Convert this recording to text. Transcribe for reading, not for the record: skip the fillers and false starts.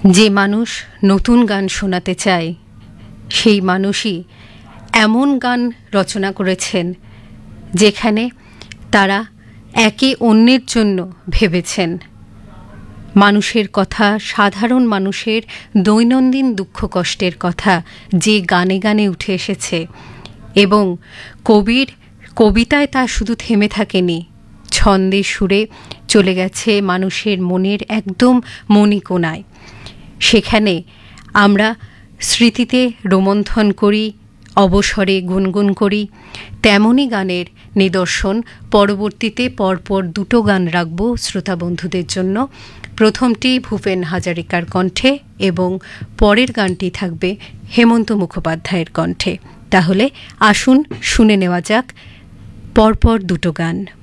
যে মানুষ নতুন গান শোনাতে চায় সেই মানুষই এমন গান রচনা করেছেন যেখানে তারা একে অন্যের জন্য ভেবেছেন। মানুষের কথা, সাধারণ মানুষের দৈনন্দিন দুঃখ কষ্টের কথা যে গানে গানে উঠে এসেছে এবং কবির কবিতায় তা শুধু থেমে থাকেনি, ছন্দে সুরে চলে গেছে মানুষের মনের একদম মণিকোণায়। সেখানে আমরা স্মৃতিতে রোমন্থন করি, অবসরে গুনগুন করি। তেমনই গানের নিদর্শন পরবর্তীতে পরপর দুটো গান রাখব শ্রোতা বন্ধুদের জন্য। প্রথমটি ভূপেন হাজারিকার কণ্ঠে এবং পরের গানটি থাকবে হেমন্ত মুখোপাধ্যায়ের কণ্ঠে। তাহলে আসুন শুনে নেওয়া যাক পরপর দুটো গান।